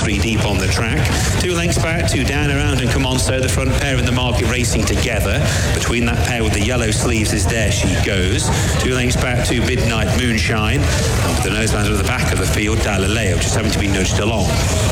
three deep on the track. 2 lengths back to Down Around and Come On So, the front pair in the market racing together. Between that pair with the yellow sleeves is There She Goes. 2 lengths back to Midnight Moonshine. And with the nosebands at the back of the field, Galileo just having to be nudged along.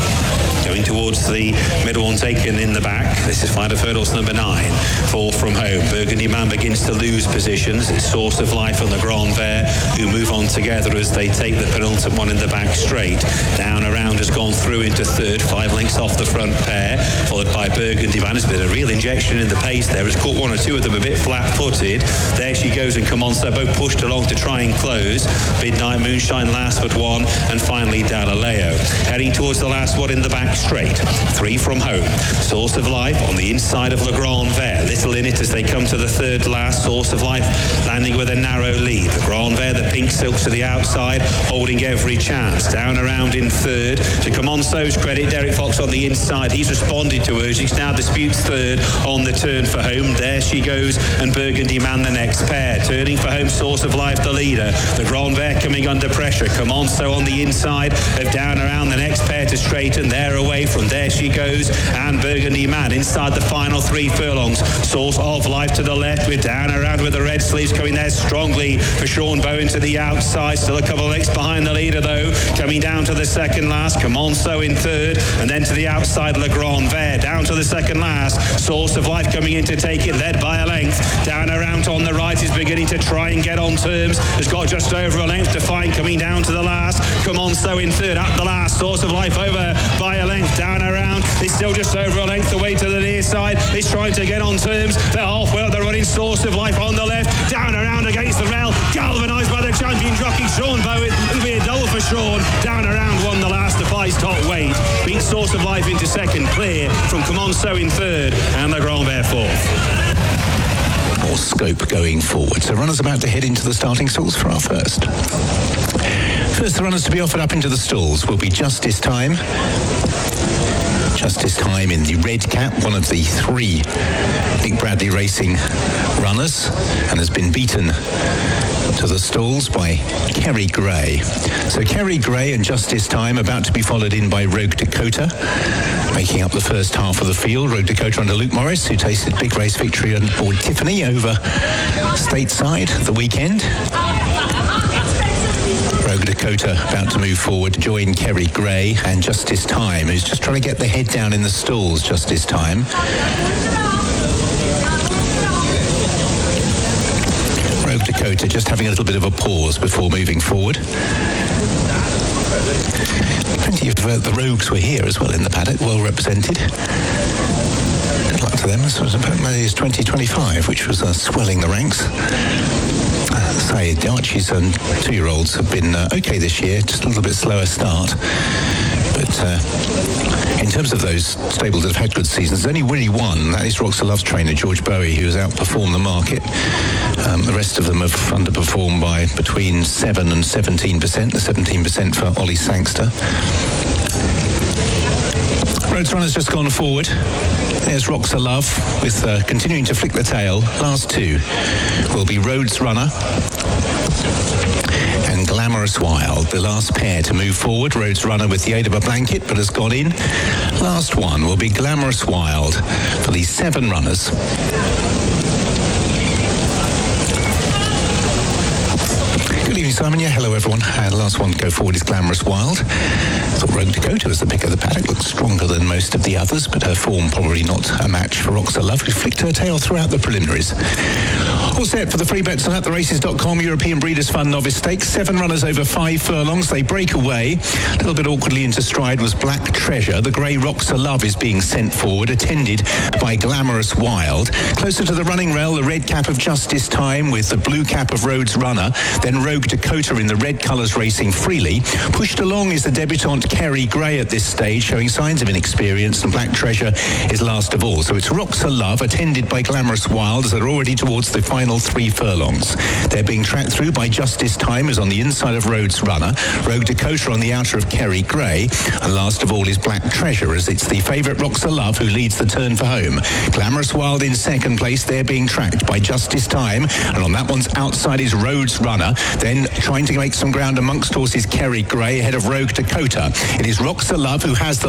Going towards the middle one taken in the back. This is Flight of Hurdles number 9. 4 from Home. Burgundy Man begins to lose positions. It's Source of Life and the Grand Vert who move on together as they take the penultimate one in the back straight. Down Around has gone through into third, 5 lengths off the front pair, followed by Burgundy Man. There's been a real injection in the pace there. Has caught 1 or 2 of them a bit flat-footed. There She Goes and Come On So, both pushed along to try and close. Midnight Moonshine last but 1, and finally Galileo. Heading towards the last one in the back straight. 3 from Home. Source of Life on the inside of Le Grand Vert. Little in it as they come to the third last. Source of Life landing with a narrow lead. The Grand Vert, the pink silks to the outside, holding every chance. Down Around in third. To Come On So's credit, Derek Fox on the inside. He's responded to urgings. Now disputes third on the turn for Home. There She Goes and Burgundy Man the next pair. Turning for Home, Source of Life the leader. The Grand Vert coming under pressure. Come On So on the inside of Down Around. The next pair to straighten. They're away from There She Goes and Burgundy Man inside the final 3 furlongs. Source of Life to the left with Down Around with the red sleeves coming there strongly for Sean Bowen to the outside. Still a couple of lengths behind the leader though. Coming down to the second last. Come On So in third, and then to the outside Le Grand Vert. Down to the second last. Source of Life coming in to take it, led by a length. Down Around on the right is beginning to try and get on terms. Has got just over a length to find coming down to the last. Come On So in third at the last. Source of Life over by a length. Down Around is still just over a length away to the near side. He's trying to get on terms. They're halfway up the running. Source of Life on the left. Down Around against the rail. Galvanised by the champion jockey Sean Bowen. It'll be a double for Sean. Down Around won the last, defies top weight. Beat Source of Life into second, clear from Come On So in third, and the Grand Vert fourth. More scope going forward. So runners about to head into the starting stalls for our first. First, the runners to be offered up into the stalls will be Justice Time. Justice Time in the red cap, one of the 3 Nick Bradley Racing runners, and has been beaten to the stalls by Kerry Gray. So Kerry Gray and Justice Time about to be followed in by Rogue Dakota, making up the first half of the field. Rogue Dakota under Luke Morris, who tasted big race victory on board Tiffany over stateside the weekend. Rogue Dakota about to move forward to join Kerry Gray and Justice Time, who's just trying to get the head down in the stalls. Justice Time. Rogue Dakota just having a little bit of a pause before moving forward. Plenty of the Rogues were here as well in the paddock, well represented. Good luck to them. This was about 2025, which was swelling the ranks. Say the Archies and 2-year-olds have been okay this year, just a little bit slower start. But in terms of those stables that have had good seasons, there's only really one. That is Roxa Love's trainer, George Bowie, who has outperformed the market. The rest of them have underperformed by between 7 and 17%. The 17% for Ollie Sangster. Rhodes Runner's just gone forward. There's Roxa Love with continuing to flick the tail. Last 2 will be Rhodes Runner and Glamorous Wild, the last pair to move forward. Rhodes Runner with the aid of a blanket, but has gone in. Last one will be Glamorous Wild for the 7 runners. Good evening, Simon. Yeah, hello, everyone. The last one to go forward is Glamorous Wild. I thought Rogue Dakota was the pick of the paddock. Looks stronger than most of the others, but her form probably not a match for Roxa Love, who flicked her tail throughout the preliminaries. All set for the free bets on AtTheRaces.com European Breeders' Fund Novice Stakes. 7 runners over 5 furlongs. They break away. A little bit awkwardly into stride was Black Treasure. The grey Roxa Love is being sent forward, attended by Glamorous Wild. Closer to the running rail, the red cap of Justice Time with the blue cap of Rhodes Runner. Then Rogue Dakota in the red colours racing freely. Pushed along is the debutante Kerry Gray at this stage, showing signs of inexperience, and Black Treasure is last of all. So it's Roxa Love, attended by Glamorous Wild, as they're already towards the final 3 furlongs. They're being tracked through by Justice Time, who's on the inside of Rhodes Runner. Rogue Dakota on the outer of Kerry Gray. And last of all is Black Treasure, as it's the favourite Roxa Love who leads the turn for home. Glamorous Wild in second place. They're being tracked by Justice Time. And on that one's outside is Rhodes Runner. Then trying to make some ground amongst horses Kerry Gray ahead of Rogue Dakota. It is Roxa Love who has the